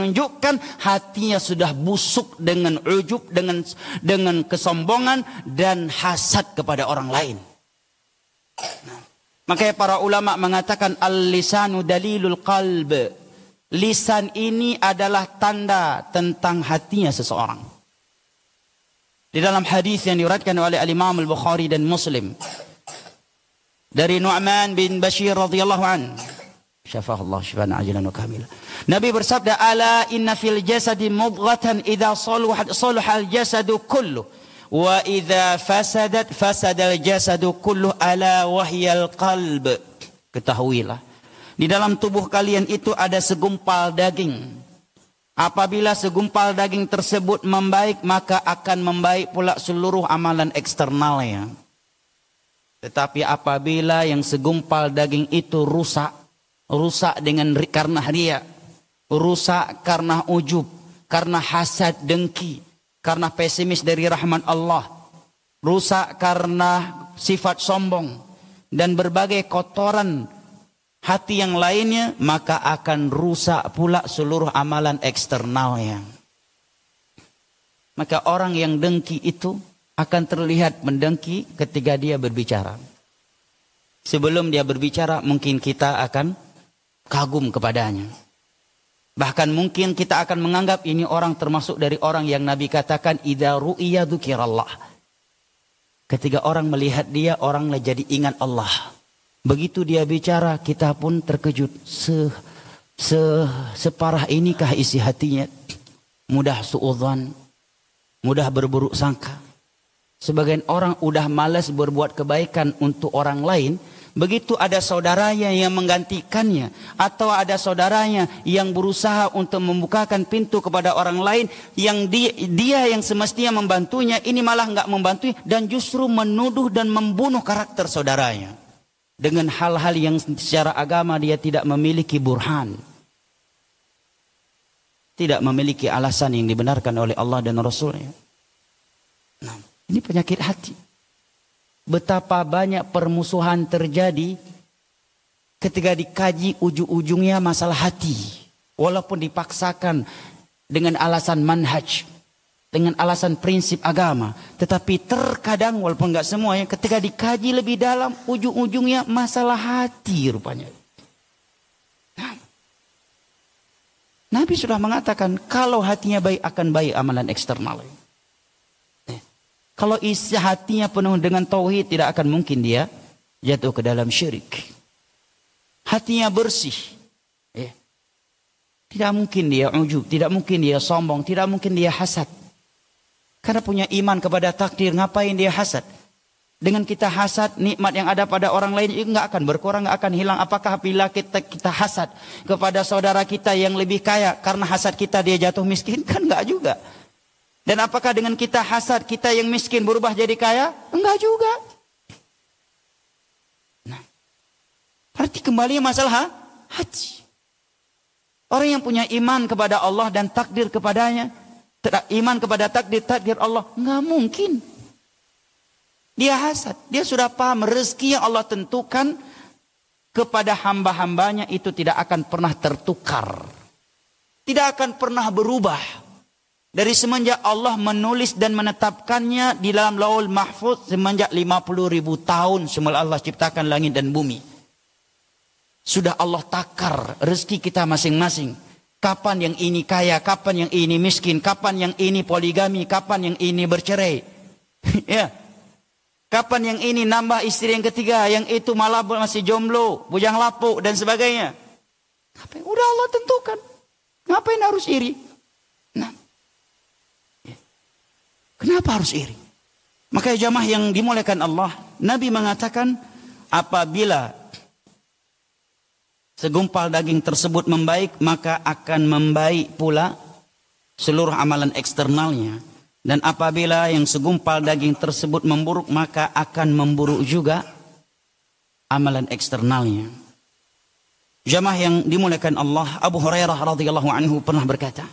menunjukkan hatinya sudah busuk dengan ujub, dengan kesombongan dan hasad kepada orang lain. Makanya para ulama mengatakan al-lisanu dalilul qalb. Lisan ini adalah tanda tentang hatinya seseorang. Di dalam hadis yang diriwayatkan oleh Al-Imam Al-Bukhari dan Muslim dari Nu'man bin Bashir radhiyallahu an, syafahullah syifaan ajilan wa kamila. Nabi bersabda, ala inna fil jasadi mudghatan idza salaha al-jasadu kullu wa idza fasadat fasadal jasadu kullu ala wahyal qalb. Ketahuilah, di dalam tubuh kalian itu ada segumpal daging. Apabila segumpal daging tersebut membaik, maka akan membaik pula seluruh amalan eksternalnya. Tetapi apabila yang segumpal daging itu rusak dengan karena riya, rusak karena ujub, karena hasad dengki, karena pesimis dari rahmat Allah, rusak karena sifat sombong dan berbagai kotoran hati yang lainnya, maka akan rusak pula seluruh amalan eksternalnya. Maka orang yang dengki itu akan terlihat mendengki ketika dia berbicara. Sebelum dia berbicara, mungkin kita akan kagum kepadanya. Bahkan mungkin kita akan menganggap ini orang termasuk dari orang yang Nabi katakan idza ru'iya dzukirallah. Ketika orang melihat dia, orang jadi ingat Allah. Begitu dia bicara, kita pun terkejut. Separah inikah isi hatinya? Mudah suudzon, mudah berburuk sangka. Sebagian orang udah malas berbuat kebaikan untuk orang lain. Begitu ada saudaranya yang menggantikannya, atau ada saudaranya yang berusaha untuk membukakan pintu kepada orang lain, yang dia yang semestinya membantunya, ini malah nggak membantu dan justru menuduh dan membunuh karakter saudaranya dengan hal-hal yang secara agama dia tidak memiliki burhan, tidak memiliki alasan yang dibenarkan oleh Allah dan Rasulnya. Nah, ini penyakit hati. Betapa banyak permusuhan terjadi ketika dikaji ujung-ujungnya masalah hati. Walaupun dipaksakan dengan alasan manhaj, dengan alasan prinsip agama. Tetapi terkadang walaupun enggak semuanya, ketika dikaji lebih dalam, ujung-ujungnya masalah hati rupanya. Nabi sudah mengatakan kalau hatinya baik akan baik amalan eksternal. Kalau isi hatinya penuh dengan tauhid, tidak akan mungkin dia jatuh ke dalam syirik. Hatinya bersih, tidak mungkin dia ujub, tidak mungkin dia sombong, tidak mungkin dia hasad. Karena punya iman kepada takdir, ngapain dia hasad? Dengan kita hasad, nikmat yang ada pada orang lain itu nggak akan berkurang, nggak akan hilang. Apakah bila kita hasad kepada saudara kita yang lebih kaya, karena hasad kita dia jatuh miskin? Kan nggak juga. Dan apakah dengan kita hasad kita yang miskin berubah jadi kaya? Enggak juga. Nah, berarti kembali masalah hati. Orang yang punya iman kepada Allah dan takdir kepadanya, iman kepada takdir Allah, enggak mungkin dia hasad. Dia sudah paham rezeki yang Allah tentukan kepada hamba-hambanya itu tidak akan pernah tertukar, tidak akan pernah berubah. Dari semenjak Allah menulis dan menetapkannya di dalam Lauhul Mahfuz semenjak 50.000 tahun semula Allah ciptakan langit dan bumi. Sudah Allah takar rezeki kita masing-masing. Kapan yang ini kaya, kapan yang ini miskin, kapan yang ini poligami, kapan yang ini bercerai. Ya. Kapan yang ini nambah istri yang ketiga, yang itu malah masih jomblo, bujang lapuk dan sebagainya. Udah Allah tentukan. Ngapain harus iri? Nah, kenapa harus iri? Makanya jamaah yang dimuliakan Allah, Nabi mengatakan apabila segumpal daging tersebut membaik, maka akan membaik pula seluruh amalan eksternalnya. Dan apabila yang segumpal daging tersebut memburuk, maka akan memburuk juga amalan eksternalnya. Jamaah yang dimuliakan Allah, Abu Hurairah radhiyallahu anhu pernah berkata,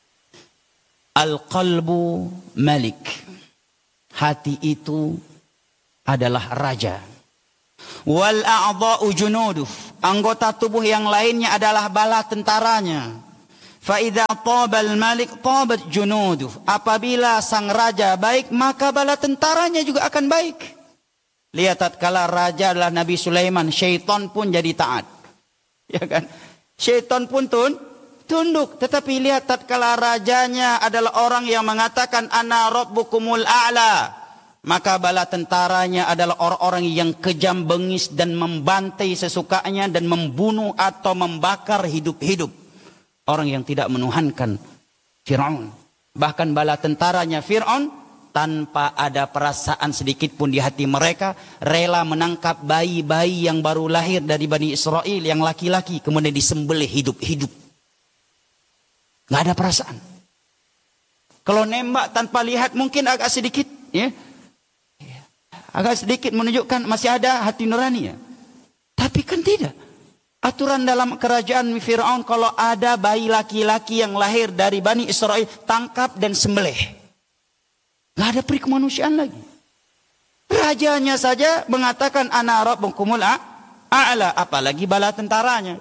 Al-qalbu malik. Hati itu adalah raja. Wal a'dha'u junuduh. Anggota tubuh yang lainnya adalah bala tentaranya. Fa idza tabal malik tabat junuduh. Apabila sang raja baik, maka bala tentaranya juga akan baik. Lihat tatkala raja adalah Nabi Sulaiman, syaitan pun jadi taat. Ya kan? Syaitan pun tunduk. Tetapi lihat tatkala rajanya adalah orang yang mengatakan ana rabbukumul a'la, maka bala tentaranya adalah orang-orang yang kejam, bengis dan membantai sesukanya dan membunuh atau membakar hidup-hidup orang yang tidak menuhankan Fir'aun. Bahkan bala tentaranya Fir'aun tanpa ada perasaan sedikit pun di hati mereka rela menangkap bayi-bayi yang baru lahir dari Bani Israel yang laki-laki kemudian disembelih hidup-hidup. Nggak ada perasaan. Kalau nembak tanpa lihat mungkin agak sedikit, ya, agak sedikit menunjukkan masih ada hati nurani, ya. Tapi kan tidak. Aturan dalam kerajaan Fir'aun kalau ada bayi laki-laki yang lahir dari Bani Israel tangkap dan sembelih. Nggak ada peri kemanusiaan lagi. Rajanya saja mengatakan ana rabbukumul a'la, apalagi bala tentaranya.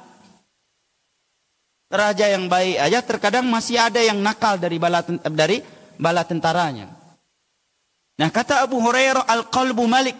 Raja yang baik aja terkadang masih ada yang nakal dari bala tentaranya. Nah, kata Abu Hurairah, al-qalbu malik.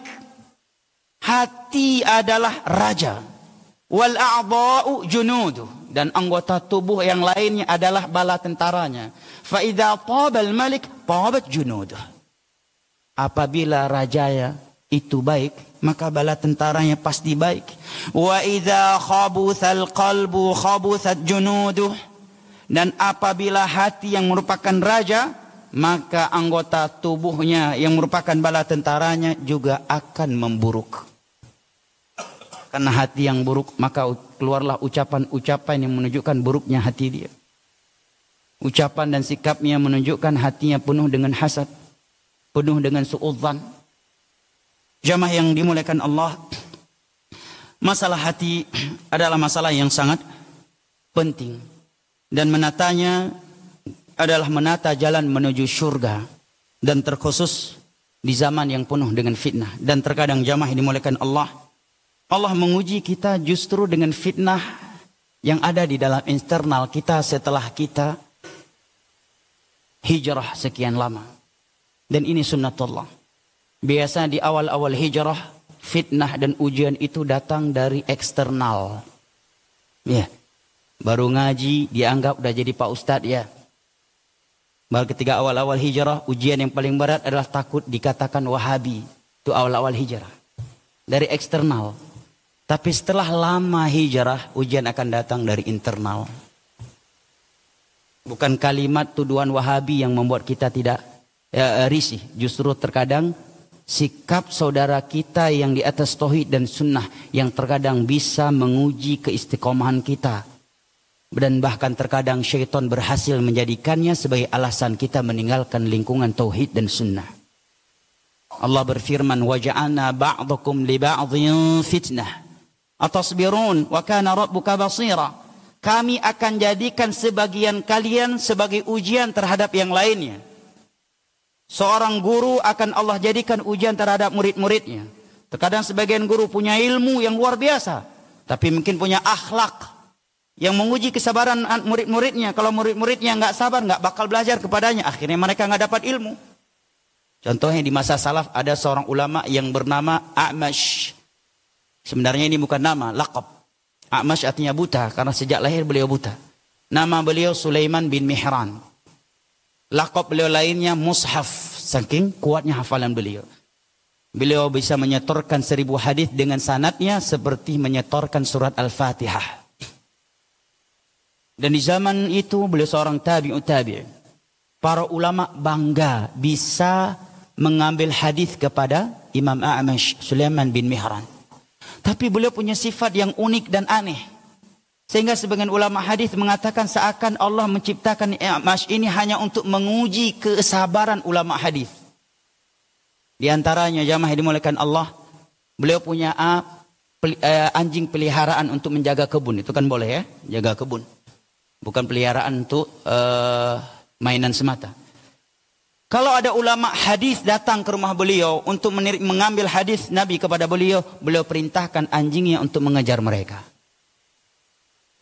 Hati adalah raja. Wal a'dha'u junuduh. Dan anggota tubuh yang lainnya adalah bala tentaranya. Fa idza tabal malik tabat junuduh. Apabila rajanya itu baik, maka bala tentaranya pasti baik. Wa idza khabuthal qalbu khabuthat junuduh. Dan apabila hati yang merupakan raja, maka anggota tubuhnya yang merupakan bala tentaranya juga akan memburuk. Karena hati yang buruk, maka keluarlah ucapan-ucapan yang menunjukkan buruknya hati dia. Ucapan dan sikapnya menunjukkan hatinya penuh dengan hasad, penuh dengan suudzan. Jamaah yang dimuliakan Allah, masalah hati adalah masalah yang sangat penting. Dan menatanya adalah menata jalan menuju surga. Dan terkhusus di zaman yang penuh dengan fitnah. Dan terkadang jamaah yang dimuliakan Allah, Allah menguji kita justru dengan fitnah yang ada di dalam internal kita setelah kita hijrah sekian lama. Dan ini sunnatullah. Biasa di awal-awal hijrah, fitnah dan ujian itu datang dari eksternal. Ya, baru ngaji dianggap udah jadi Pak Ustadz, ya. Baru ketika awal-awal hijrah, ujian yang paling berat adalah takut dikatakan Wahabi. Itu awal-awal hijrah. Dari eksternal. Tapi setelah lama hijrah, ujian akan datang dari internal. Bukan kalimat tuduhan Wahabi yang membuat kita tidak risih. Justru terkadang sikap saudara kita yang di atas tauhid dan sunnah yang terkadang bisa menguji keistiqomahan kita. Dan bahkan terkadang syaitan berhasil menjadikannya sebagai alasan kita meninggalkan lingkungan tauhid dan sunnah. Allah berfirman, وَجَعَلْنَا بَعْضَكُمْ لِبَعْضٍ فِتْنَةً atasbirun wa kana rabbuka basira. Kami akan jadikan sebagian kalian sebagai ujian terhadap yang lainnya. Seorang guru akan Allah jadikan ujian terhadap murid-muridnya. Terkadang sebagian guru punya ilmu yang luar biasa, tapi mungkin punya akhlak yang menguji kesabaran murid-muridnya. Kalau murid-muridnya nggak sabar, nggak bakal belajar kepadanya. Akhirnya mereka nggak dapat ilmu. Contohnya di masa salaf ada seorang ulama yang bernama A'mash. Sebenarnya ini bukan nama, laqab. A'mash artinya buta, karena sejak lahir beliau buta. Nama beliau Sulaiman bin Mihran. Laqab beliau lainnya Mushaf, saking kuatnya hafalan beliau. Beliau bisa menyetorkan 1000 hadis dengan sanadnya seperti menyetorkan surat Al-Fatihah. Dan di zaman itu beliau seorang tabi'ut tabi'. Para ulama bangga bisa mengambil hadis kepada Imam A'mash, Sulaiman bin Mihran. Tapi beliau punya sifat yang unik dan aneh. Sehingga sebagian ulama hadis mengatakan seakan Allah menciptakan A'mash ini hanya untuk menguji kesabaran ulama hadis. Di antaranya jamaah yang dimuliakan Allah, beliau punya anjing peliharaan untuk menjaga kebun. Itu kan boleh, ya, jaga kebun. Bukan peliharaan untuk mainan semata. Kalau ada ulama hadis datang ke rumah beliau untuk mengambil hadis Nabi kepada beliau, beliau perintahkan anjingnya untuk mengejar mereka.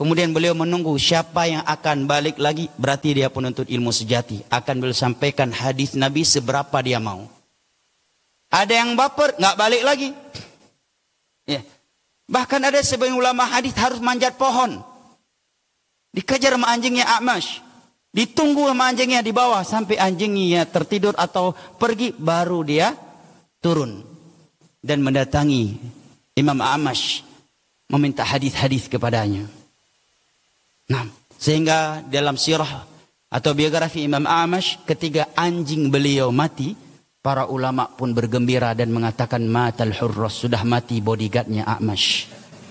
Kemudian beliau menunggu siapa yang akan balik lagi, berarti dia penuntut ilmu sejati. Akan beliau sampaikan hadis Nabi seberapa dia mau. Ada yang baper, nggak balik lagi. Ya. Bahkan ada sebagian ulama hadis harus manjat pohon. Dikejar sama anjingnya A'mash. Ditunggu sama anjingnya di bawah sampai anjingnya tertidur atau pergi, baru dia turun dan mendatangi Imam A'mash meminta hadis-hadis kepadanya. Nah, sehingga dalam sirah atau biografi Imam A'mash, ketika anjing beliau mati, para ulama pun bergembira dan mengatakan matal hurras, sudah mati bodyguardnya A'mash.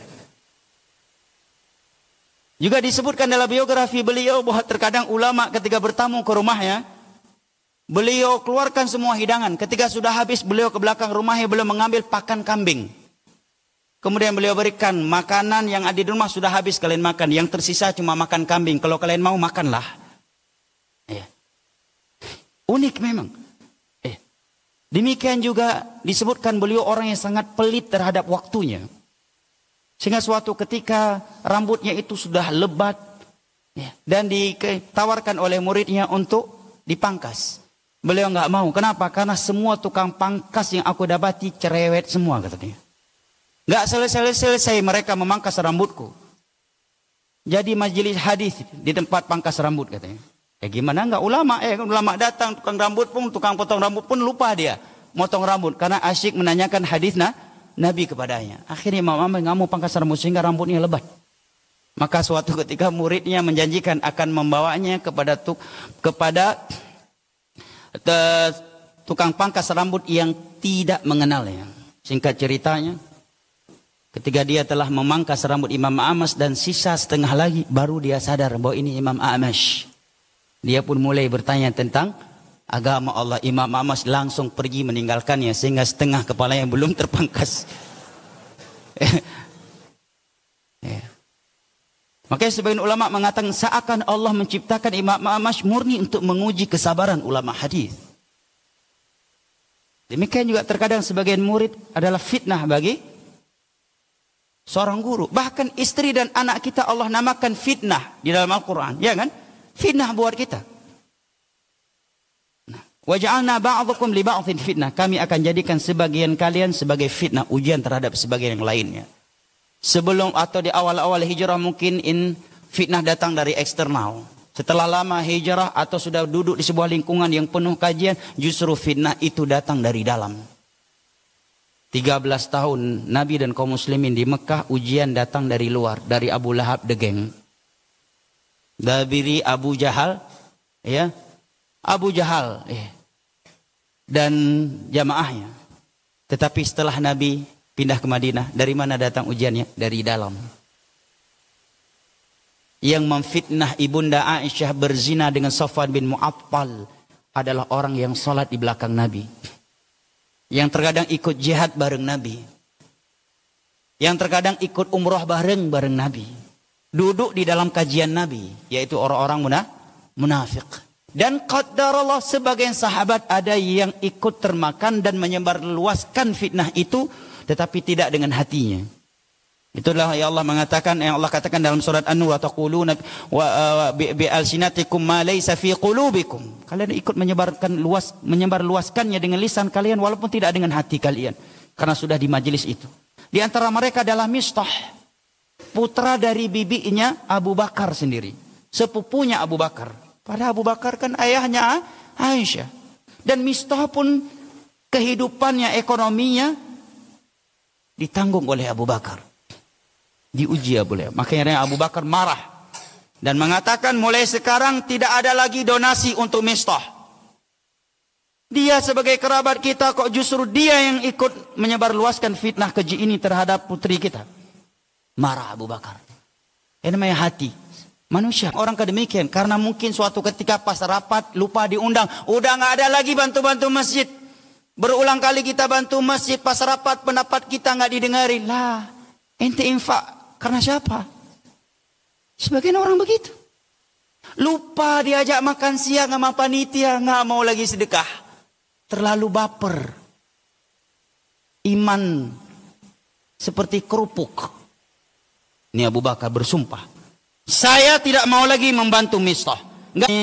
Juga disebutkan dalam biografi beliau bahwa terkadang ulama ketika bertamu ke rumahnya, beliau keluarkan semua hidangan. Ketika sudah habis, beliau ke belakang rumahnya, beliau mengambil pakan kambing. Kemudian beliau berikan makanan yang ada di rumah sudah habis kalian makan. Yang tersisa cuma makan kambing. Kalau kalian mau makanlah. Ya. Unik memang. Demikian juga disebutkan beliau orang yang sangat pelit terhadap waktunya. Sehingga suatu ketika rambutnya itu sudah lebat. Ya, dan ditawarkan oleh muridnya untuk dipangkas. Beliau nggak mau. Kenapa? Karena semua tukang pangkas yang aku dapati cerewet semua katanya. Nggak selesai mereka memangkas rambutku. Jadi majelis hadis di tempat pangkas rambut katanya. Gimana nggak ulama? Ulama datang, tukang potong rambut pun lupa dia motong rambut karena asyik menanyakan hadis Nabi kepadanya. Akhirnya Imam Ahmad nggak mau pangkas rambut sehingga rambutnya lebat. Maka suatu ketika muridnya menjanjikan akan membawanya kepada tukang pangkas rambut yang tidak mengenalnya. Singkat ceritanya, ketika dia telah memangkas rambut Imam A'mash dan sisa setengah lagi, baru dia sadar bahwa ini Imam A'mash. Dia pun mulai bertanya tentang agama Allah. Imam A'mash langsung pergi meninggalkannya sehingga setengah kepalanya belum terpangkas. Makanya sebagian ulama mengatakan seakan Allah menciptakan Imam A'mash murni untuk menguji kesabaran ulama hadis. Demikian juga terkadang sebagian murid adalah fitnah bagi seorang guru. Bahkan istri dan anak kita Allah namakan fitnah di dalam Al-Quran. Ya kan? Fitnah buat kita. Waja'alna ba'dukum li ba'dhin fitnah. Kami akan jadikan sebagian kalian sebagai fitnah, ujian terhadap sebagian yang lainnya. Sebelum atau di awal-awal hijrah mungkin fitnah datang dari eksternal. Setelah lama hijrah atau sudah duduk di sebuah lingkungan yang penuh kajian, justru fitnah itu datang dari dalam. 13 tahun Nabi dan kaum muslimin di Mekah, ujian datang dari luar, dari Abu Lahab the gang. Dari Abu Jahal, ya. Abu Jahal dan jamaahnya. Tetapi setelah Nabi pindah ke Madinah, dari mana datang ujiannya? Dari dalam. Yang memfitnah ibunda Aisyah berzina dengan Safwan bin Mu'attal adalah orang yang sholat di belakang Nabi. Yang terkadang ikut jihad bareng Nabi. Yang terkadang ikut umroh bareng Nabi. Duduk di dalam kajian Nabi, yaitu orang-orang munafik. Dan qadarallah sebagian sahabat ada yang ikut termakan dan menyebarluaskan fitnah itu, tetapi tidak dengan hatinya. Itulah yang Allah mengatakan, yang Allah katakan dalam surat An-Nur, taquluna bi alsinatikum ma laysa fi qulubikum. Kalian ikut menyebarluaskannya dengan lisan kalian walaupun tidak dengan hati kalian, karena sudah di majelis itu. Di antara mereka adalah Mistah, putra dari bibinya Abu Bakar sendiri, sepupunya Abu Bakar. Padahal Abu Bakar kan ayahnya Aisyah. Dan Mistah pun kehidupannya, ekonominya ditanggung oleh Abu Bakar. Diuji boleh. Makanya Abu Bakar marah dan mengatakan mulai sekarang tidak ada lagi donasi untuk Mistah. Dia sebagai kerabat kita kok justru dia yang ikut menyebarluaskan fitnah keji ini terhadap putri kita. Marah Abu Bakar. Ini namanya hati manusia. Orang kedemikian karena mungkin suatu ketika pas rapat lupa diundang, udah nggak ada lagi bantu-bantu masjid. Berulang kali kita bantu masjid, pas rapat pendapat kita nggak didengarin. Lah, ente infak karena siapa? Sebagian orang begitu. Lupa diajak makan siang sama panitia, nggak mau lagi sedekah. Terlalu baper. Iman seperti kerupuk. Ini Abu Bakar bersumpah. Saya tidak mau lagi membantu Mistah. Enggak.